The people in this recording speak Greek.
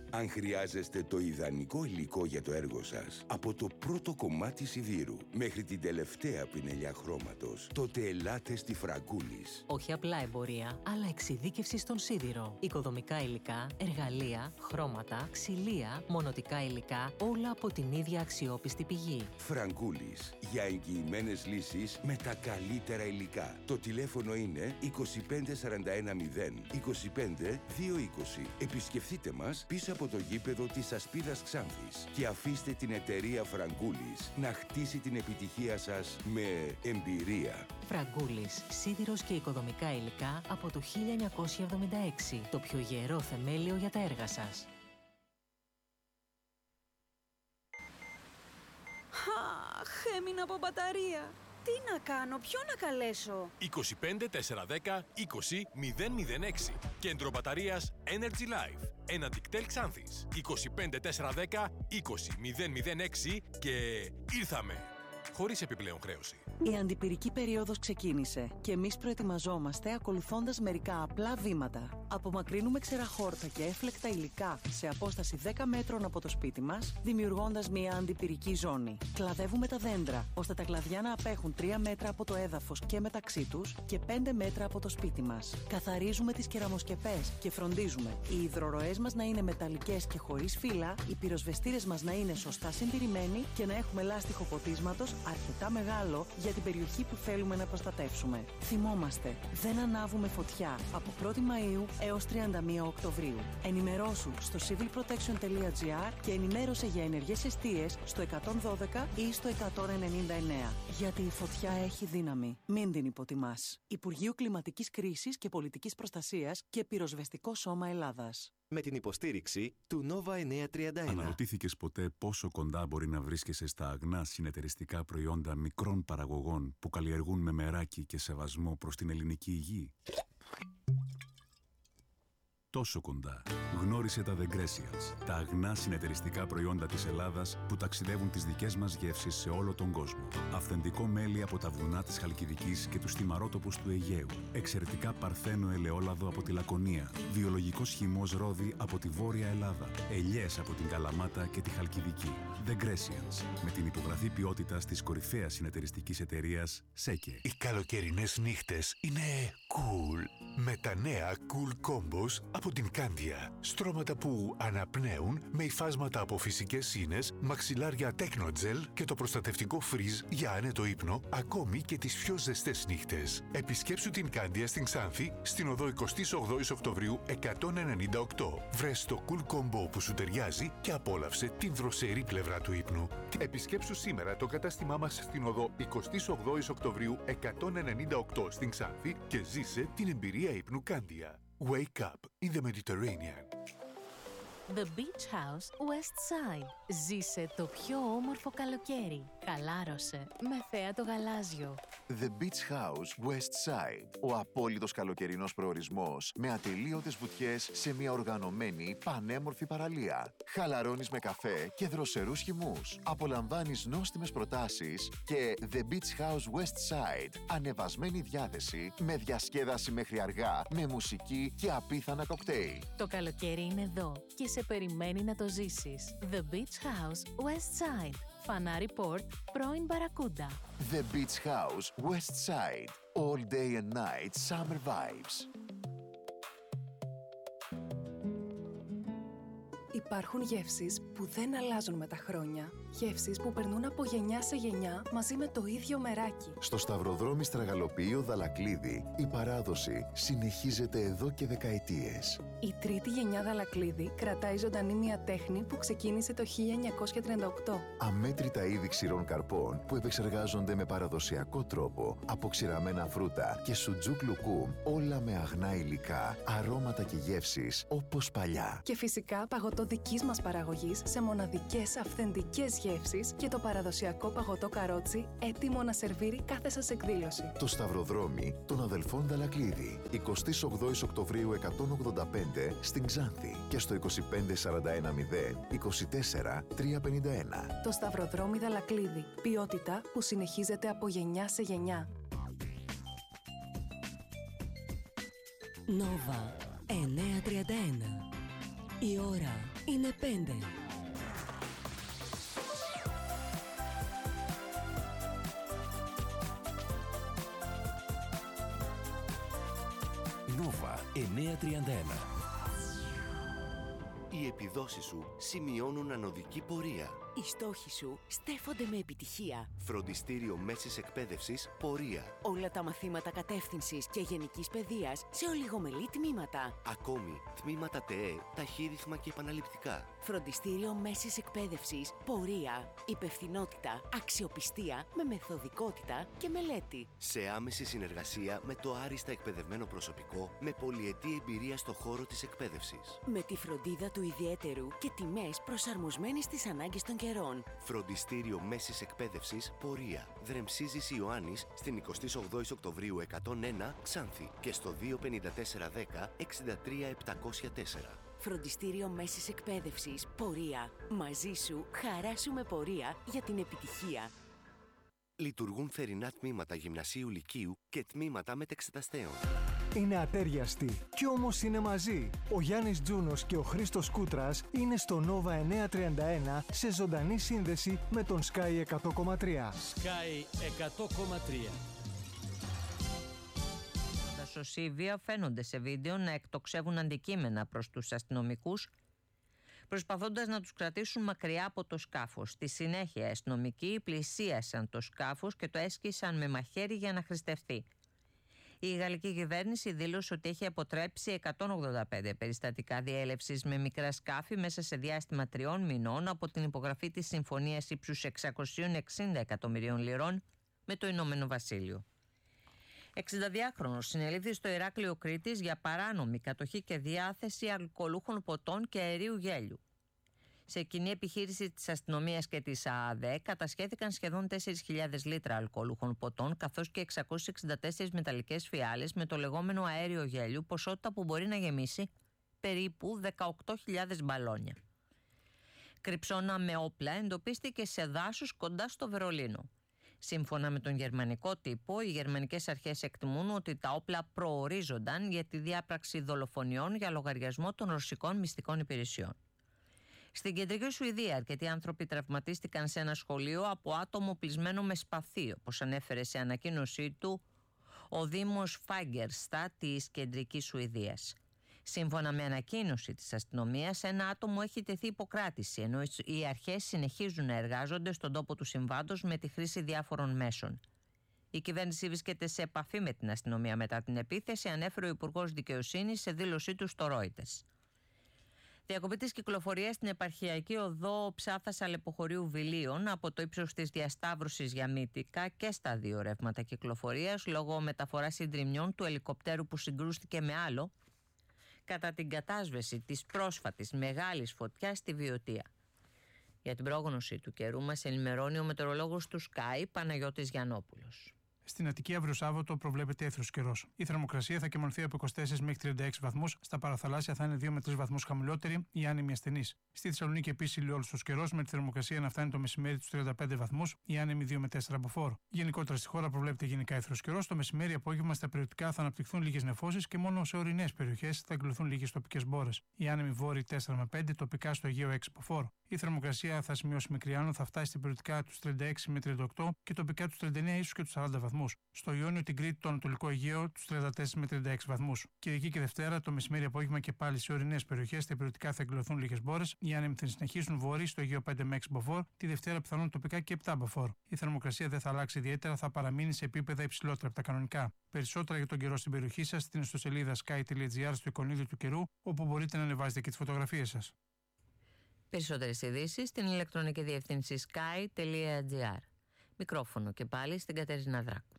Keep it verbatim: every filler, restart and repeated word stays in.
Αν χρειάζεστε το ιδανικό υλικό για το έργο σας, από το πρώτο κομμάτι σιδήρου μέχρι την τελευταία πινελιά χρώματος, τότε ελάτε στη Φραγκούλης. Όχι απλά εμπορία, αλλά εξειδίκευση στον σίδηρο. Οικοδομικά υλικά, εργαλεία, χρώματα, ξυλία, μονοτικά υλικά, όλα από την ίδια αξιόπιστη πηγή. Φραγκούλης. Για εγγυημένες λύσεις με τα καλύτερα υλικά. Το τηλέφωνο είναι είκοσι πέντε σαράντα ένα μηδέν είκοσι πέντε δύο είκοσι. Επισκεφτείτε μας πίσω από το γήπεδο της Ασπίδας Ξάνθης και αφήστε την εταιρεία Φραγκούλης να χτίσει την επιτυχία σας με εμπειρία. Φραγκούλης. Σίδηρος και οικοδομικά υλικά από το χίλια εννιακόσια εβδομήντα έξι. Το πιο γερό θεμέλιο για τα έργα σας. Αχ, έμεινα από μπαταρία. Τι να κάνω, ποιο να καλέσω? είκοσι πέντε τετρακόσια δέκα είκοσι μηδέν μηδέν έξι. Κέντρο μπαταρίας Energy Life. Ένα Dictel Ξάνθης. είκοσι πέντε τετρακόσια δέκα είκοσι μηδέν μηδέν έξι και ήρθαμε. Χωρίς επιπλέον χρέωση. Η αντιπυρική περίοδος ξεκίνησε και εμείς προετοιμαζόμαστε ακολουθώντας μερικά απλά βήματα. Απομακρύνουμε ξεραχόρτα και έφλεκτα υλικά σε απόσταση δέκα μέτρων από το σπίτι μας, δημιουργώντας μια αντιπυρική ζώνη. Κλαδεύουμε τα δέντρα, ώστε τα κλαδιά να απέχουν τρία μέτρα από το έδαφος και μεταξύ τους και πέντε μέτρα από το σπίτι μας. Καθαρίζουμε τις κεραμοσκεπές και φροντίζουμε οι υδροροές μας να είναι μεταλλικές και χωρίς φύλλα, οι πυροσβεστήρες μας να είναι σωστά συντηρημένοι και να έχουμε λάστιχο ποτίσματος αρκετά μεγάλο για την περιοχή που θέλουμε να προστατεύσουμε. Θυμόμαστε, δεν ανάβουμε φωτιά από πρώτη Μαΐου έως τριάντα μία Οκτωβρίου. Ενημερώσου στο civil protection τελεία gr και ενημέρωσε για ενεργές εστίες στο εκατόν δώδεκα ή στο εκατόν ενενήντα εννέα. Γιατί η φωτιά έχει δύναμη. Μην την υποτιμάς. Υπουργείο Κλιματικής Κρίσης και Πολιτικής Προστασίας και Πυροσβεστικό Σώμα Ελλάδας. Με την υποστήριξη του Nova εννιακόσια τριάντα ένα. Αναρωτήθηκες ποτέ πόσο κοντά μπορεί να βρίσκεσαι στα αγνά συνεταιριστικά προϊόντα μικρών παραγωγών που καλλιεργούν με μεράκι και σεβασμό προς την ελληνική υγεία? Τόσο κοντά. Γνώρισε τα The Grecians, τα αγνά συνεταιριστικά προϊόντα της Ελλάδας που ταξιδεύουν τις δικές μας γεύσεις σε όλο τον κόσμο. Αυθεντικό μέλι από τα βουνά της Χαλκιδικής και τους θυμαρότοπους του Αιγαίου. Εξαιρετικά παρθένο ελαιόλαδο από τη Λακωνία. Βιολογικός χυμός ρόδι από τη Βόρεια Ελλάδα. Ελιές από την Καλαμάτα και τη Χαλκιδική. The Grecians, με την υπογραφή ποιότητας της κορυφαίας συνεταιριστικής εταιρείας ΣΕΚΕ. Οι καλοκαιρινές νύχτες είναι cool. Με τα νέα Cool Combos από την Κάνδια. Στρώματα που αναπνέουν με υφάσματα από φυσικές σύνες, μαξιλάρια Technogel και το προστατευτικό φριζ για άνετο ύπνο, ακόμη και τις πιο ζεστές νύχτες. Επισκέψου την Κάνδια στην Ξάνθη, στην οδό εικοστή όγδοη Οκτωβρίου εκατόν ενενήντα οκτώ. Βρες το Cool Combo που σου ταιριάζει και απόλαυσε την δροσερή πλευρά του ύπνου. Επισκέψου σήμερα το κατάστημά μας στην οδό εικοστή όγδοη Οκτωβρίου εκατόν ενενήντα οκτώ στην Ξάνθη και ζήσε την εμπειρία ύπνου Κάνδια. Wake up in the Mediterranean. The Beach House West Side. Ζήσε το πιο όμορφο καλοκαίρι. Χαλάρωσε με θέα το γαλάζιο. The Beach House West Side. Ο απόλυτος καλοκαιρινός προορισμός με ατελείωτες βουτιές σε μια οργανωμένη πανέμορφη παραλία. Χαλαρώνεις με καφέ και δροσερούς χυμούς. Απολαμβάνεις νόστιμες προτάσεις και The Beach House West Side. Ανεβασμένη διάθεση με διασκέδαση μέχρι αργά, με μουσική και απίθανα κοκτέιλ. Το καλοκαίρι είναι εδώ και σε περιμένει να το ζήσεις. The Beach House West Side. Φανάρι Port, πρώην Μπαρακούντα. The Beach House West Side. All day and night summer vibes. Υπάρχουν γεύσεις που δεν αλλάζουν με τα χρόνια. Γεύσεις που περνούν από γενιά σε γενιά μαζί με το ίδιο μεράκι. Στο Σταυροδρόμι Στραγαλοποιείο Δαλακλίδη, η παράδοση συνεχίζεται εδώ και δεκαετίες. Η τρίτη γενιά Δαλακλίδη κρατάει ζωντανή μια τέχνη που ξεκίνησε το χίλια εννιακόσια τριάντα οκτώ. Αμέτρητα είδη ξηρών καρπών που επεξεργάζονται με παραδοσιακό τρόπο από ξηραμένα φρούτα και σουτζούκ λουκούμ, όλα με αγνά υλικά, αρώματα και γεύσεις όπως παλιά. Και φυσικά παγωτό δικής μας παραγωγής σε μοναδικές αυθεντικές γεύσεις και το παραδοσιακό παγωτό καρότσι έτοιμο να σερβίρει κάθε σας εκδήλωση. Το Σταυροδρόμι των αδελφών Δαλακλίδη, εικοστή όγδοη Οκτωβρίου εκατόν ογδόντα πέντε στην Ξάνθη και στο είκοσι πέντε σαράντα ένα μηδέν είκοσι τέσσερα τριακόσια πενήντα ένα. Το Σταυροδρόμι Δαλακλίδη. Ποιότητα που συνεχίζεται από γενιά σε γενιά. Nova εννιακόσια τριάντα ένα. Η ώρα είναι πέντε. Νόβα εννιακόσια τριάντα ένα. Οι επιδόσεις σου σημειώνουν ανωδική πορεία. Οι στόχοι σου στέφονται με επιτυχία. Φροντιστήριο Μέσης Εκπαίδευσης Πορεία. Όλα τα μαθήματα κατεύθυνσης και γενικής παιδείας σε ολιγομελή τμήματα. Ακόμη, τμήματα ΤΕΕ, ταχύρυθμα και επαναληπτικά. Φροντιστήριο Μέσης Εκπαίδευσης Πορεία. Υπευθυνότητα, αξιοπιστία με μεθοδικότητα και μελέτη. Σε άμεση συνεργασία με το άριστα εκπαιδευμένο προσωπικό με πολυετή εμπειρία στο χώρο της εκπαίδευσης. Με τη φροντίδα του ιδιαίτερου και τιμές προσαρμοσμένες στις ανάγκες των καιρών. Φροντιστήριο Μέσης Εκπαίδευσης Πορεία. Δρεμσίζης Ιωάννης στην εικοστή όγδοη Οκτωβρίου εκατόν ένα Ξάνθη και στο δύο πενήντα τέσσερα δέκα εξήντα τρία επτακόσια τέσσερα. Φροντιστήριο Μέσης Εκπαίδευσης Πορεία. Μαζί σου, χαρά σου με πορεία για την επιτυχία. Λειτουργούν θερινά τμήματα γυμνασίου λυκείου και τμήματα μετεξεταστέων. Είναι ατέριαστοι κι όμως είναι μαζί. Ο Γιάννης Τζούνος και ο Χρήστος Κούτρας είναι στο Νόβα εννιακόσια τριάντα ένα σε ζωντανή σύνδεση με τον Sky εκατό κόμμα τρία. Sky εκατό κόμμα τρία. Τα σωσίβια φαίνονται σε βίντεο να εκτοξεύουν αντικείμενα προς τους αστυνομικούς, προσπαθώντας να τους κρατήσουν μακριά από το σκάφος. Στη συνέχεια, οι αστυνομικοί πλησίασαν το σκάφος και το έσκισαν με μαχαίρι για να χρηστευτεί. Η γαλλική κυβέρνηση δήλωσε ότι έχει αποτρέψει εκατόν ογδόντα πέντε περιστατικά διέλευσης με μικρά σκάφη μέσα σε διάστημα τριών μηνών από την υπογραφή της συμφωνίας ύψους εξακόσια εξήντα εκατομμυρίων λιρών με το Ηνωμένο Βασίλειο. εξηνταδυάχρονος συνελήφθη στο Ηράκλειο Κρήτης για παράνομη κατοχή και διάθεση αλκοολούχων ποτών και αερίου γέλιου. Σε κοινή επιχείρηση της αστυνομίας και της ΑΑΔΕ κατασχέθηκαν σχεδόν τέσσερις χιλιάδες λίτρα αλκοολούχων ποτών καθώς και εξακόσιες εξήντα τέσσερις μεταλλικές φιάλες με το λεγόμενο αέριο γέλιου, ποσότητα που μπορεί να γεμίσει περίπου δεκαοκτώ χιλιάδες μπαλόνια. Κρυψώνα με όπλα εντοπίστηκε σε δάσος κοντά στο Βερολίνο. Σύμφωνα με τον γερμανικό τύπο, οι γερμανικές αρχές εκτιμούν ότι τα όπλα προορίζονταν για τη διάπραξη δολοφονιών για λογαριασμό των ρωσικών μυστικών υπηρεσιών. Στην κεντρική Σουηδία, αρκετοί άνθρωποι τραυματίστηκαν σε ένα σχολείο από άτομο πλυσμένο με σπαθί, όπως ανέφερε σε ανακοίνωσή του ο Δήμος Φάγκερστα της κεντρικής Σουηδίας. Σύμφωνα με ανακοίνωση της αστυνομίας, ένα άτομο έχει τεθεί υποκράτηση, ενώ οι αρχές συνεχίζουν να εργάζονται στον τόπο του συμβάντος με τη χρήση διάφορων μέσων. Η κυβέρνηση βρίσκεται σε επαφή με την αστυνομία μετά την επίθεση, ανέφερε ο Υπουργός Δικαιοσύνης σε δήλωσή του στο Reuters. Διακοπή της κυκλοφορίας στην επαρχιακή οδό Ψάθας Αλεποχωρίου Βιλίων από το ύψος της διασταύρωσης για Μύτικα και στα δύο ρεύματα κυκλοφορίας λόγω μεταφοράς συντριμιών του ελικοπτέρου που συγκρούστηκε με άλλο κατά την κατάσβεση της πρόσφατης μεγάλης φωτιάς στη Βιωτία. Για την πρόγνωση του καιρού μας ενημερώνει ο μετεωρολόγος του Sky Παναγιώτης Γιαννόπουλος. Στην Αττική αύριο Σάββατο προβλέπεται έθρος καιρός. Η θερμοκρασία θα κυμανθεί από είκοσι τέσσερα μέχρι τριάντα έξι βαθμούς. Στα παραθαλάσσια θα είναι δύο με τρεις βαθμούς χαμηλότερη ή άνεμη ασθενής. Στη Θεσσαλονίκη επίσης ηλιόλουστος καιρός με τη θερμοκρασία να φτάνει το μεσημέρι τους τριάντα πέντε βαθμούς ή άνεμη δύο με τέσσερα από φόρ. Γενικότερα στη χώρα προβλέπεται γενικά έθρος καιρός. Το μεσημέρι απόγευμα στα περιοδικά θα αναπτυχθούν λίγες νεφώσεις και μόνο σε ορεινές περιοχές θα εγκλωθούν λίγες τοπικές μπόρες. Η άνεμη βόρειοι τέσσερα με πέντε, τοπικά στο Αιγαίο έξι από φόρ. Η θερμοκρασία θα σημειώσει μικρή άνω, θα φτάσει στην περιοδικά τους τριάντα έξι με τριάντα οκτώ και τοπικά τους τριάντα εννέα ίσως και τους σαράντα βαθμούς. Στο Ιόνιο, την Κρήτη, το Ανατολικό Αιγαίο, τους τριάντα τέσσερα με τριάντα έξι βαθμούς. Κυριακή και Δευτέρα, το μεσημέρι απόγευμα και πάλι σε ορεινές περιοχές, τα περιοδικά θα εγκλωθούν λίγες μπόρες. Οι άνεμοι θα συνεχίσουν βορροί στο Αιγαίο πέντε με έξι μποφόρ, τη Δευτέρα πιθανόν τοπικά και επτά μποφόρ. Η θερμοκρασία δεν θα αλλάξει ιδιαίτερα, θα παραμείνει σε επίπεδα υψηλότερα από τα κανονικά. Περισσότερα για τον καιρό στην περιοχή σας στην ιστοσελίδα sky τελεία gr στο εικονίδιο του καιρού, όπου μπορείτε να ανεβάζετε και τις φωτογραφίες σας. Περισσότερες ειδήσεις στην ηλεκτρονική διεύθυνση sky τελεία gr. Μικρόφωνο και πάλι στην Κατερίνα Δράκου.